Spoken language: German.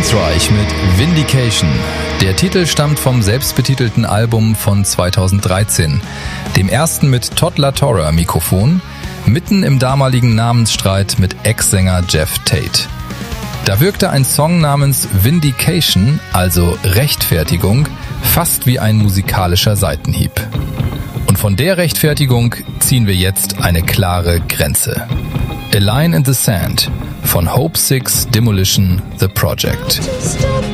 Geistreich mit Vindication. Der Titel stammt vom selbstbetitelten Album von 2013, dem ersten mit Todd La Torre am Mikrofon, mitten im damaligen Namensstreit mit Ex-Sänger Jeff Tate. Da wirkte ein Song namens Vindication, also Rechtfertigung, fast wie ein musikalischer Seitenhieb. Und von der Rechtfertigung ziehen wir jetzt eine klare Grenze. A Line in the Sand von Hope Six Demolition The Project.